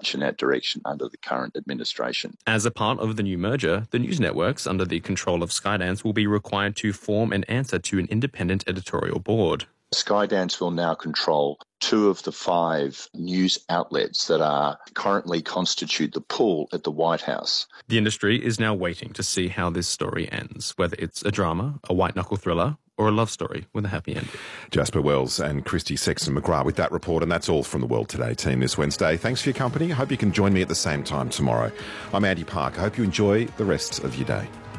in that direction under the current administration. As a part of the new merger, the news networks under the control of Skydance will be required to form and answer to an independent editorial board. Skydance will now control 2 of the 5 news outlets that are currently constitute the pool at the White House. The industry is now waiting to see how this story ends, whether it's a drama, a white-knuckle thriller, or a love story with a happy ending. Jasper Wells and Christy Sexton-McGrath with that report, and that's all from the World Today team this Wednesday. Thanks for your company. I hope you can join me at the same time tomorrow. I'm Andy Park. I hope you enjoy the rest of your day.